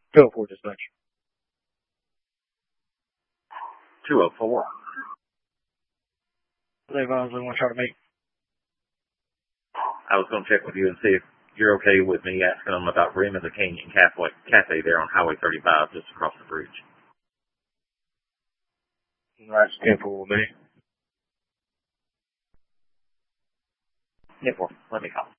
Go for dispatch. 204. They obviously want to try to make. I was going to check with you and see if you're okay with me asking them about Rim and the Canyon Cafe there on Highway 35 just across the bridge. That's 10-4 with me. 10-4. Let me call.